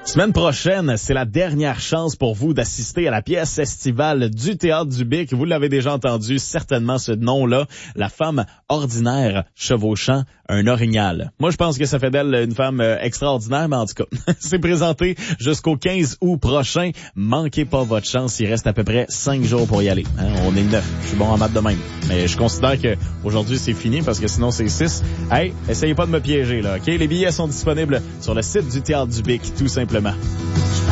Semaine prochaine, c'est la dernière chance pour vous d'assister à la pièce estivale du Théâtre du Bic. Vous l'avez déjà entendu, certainement ce nom-là, la femme ordinaire chevauchant un orignal. Moi, je pense que ça fait d'elle une femme extraordinaire, mais en tout cas, c'est présenté jusqu'au 15 août prochain. Manquez pas votre chance, il reste à peu près 5 jours pour y aller. On est 9, je suis bon en maths de même. Mais je considère que aujourd'hui c'est fini parce que sinon c'est 6. Hey, essayez pas de me piéger là, ok? Les billets sont disponibles sur le site du Théâtre du Bic, tout simplement.